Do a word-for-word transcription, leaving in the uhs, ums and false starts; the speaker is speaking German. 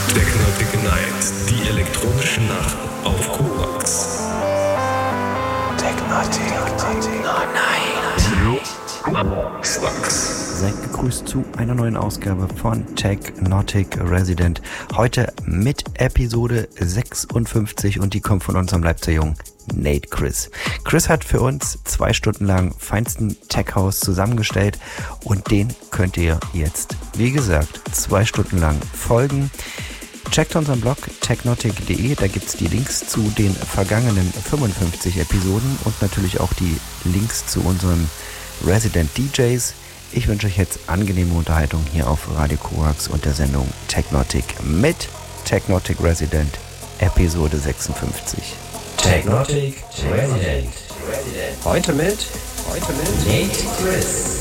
Technotic Night, die elektronische Nacht auf Korax. Technotic Night. Seid gegrüßt zu einer neuen Ausgabe von Technotic Resident. Heute mit Episode sechsundfünfzig und die kommt von unserem Leipziger Jungen Nate Chris. Chris hat für uns zwei Stunden lang feinsten Tech House zusammengestellt und den könnt ihr jetzt, wie gesagt, zwei Stunden lang folgen. Checkt unseren Blog technotic punkt de, da gibt's die Links zu den vergangenen fünfundfünfzig Episoden und natürlich auch die Links zu unseren Resident D Js. Ich wünsche euch jetzt angenehme Unterhaltung hier auf Radio Korax und der Sendung Technotic mit Technotic Resident, Episode sechsundfünfzig. Technotic Resident. Heute mit, heute mit Nate Chris.